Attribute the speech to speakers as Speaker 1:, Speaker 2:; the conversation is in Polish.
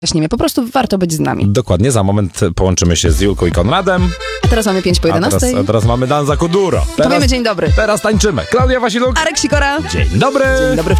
Speaker 1: Jaśniemy, po prostu warto być z nami.
Speaker 2: Dokładnie, za moment połączymy się z Julką i Konradem.
Speaker 1: A teraz mamy 5 po 11.
Speaker 2: A teraz mamy Danza Kuduro.
Speaker 1: Powiemy dzień dobry.
Speaker 2: Teraz tańczymy. Klaudia Wasiluk.
Speaker 1: Arek Sikora.
Speaker 2: Dzień dobry.
Speaker 1: Dzień dobry.